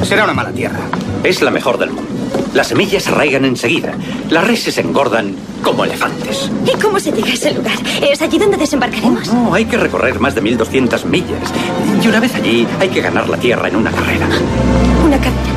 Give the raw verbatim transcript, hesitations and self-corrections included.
Será una mala tierra. Es la mejor del mundo. Las semillas arraigan enseguida. Las reses engordan como elefantes. ¿Y cómo se llega a ese lugar? ¿Es allí donde desembarcaremos? Oh, no, hay que recorrer más de mil doscientas millas. Y una vez allí, hay que ganar la tierra en una carrera. ¿Una carrera?